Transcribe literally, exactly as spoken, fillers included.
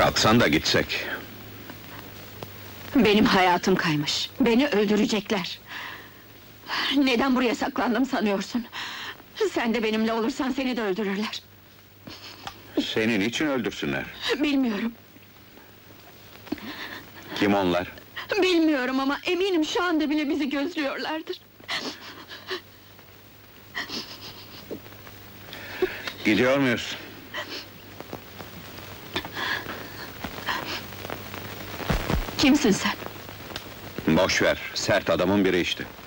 Kalksan da gitsek. Benim hayatım kaymış. Beni öldürecekler. Neden buraya saklandım sanıyorsun? Sen de benimle olursan seni de öldürürler. Senin için öldürsünler. Bilmiyorum, Kim onlar? bilmiyorum ama eminim şu anda bile bizi gözlüyorlardır. Gidiyor muyuz? Kimsin sen? Boş ver, sert adamın biri işte.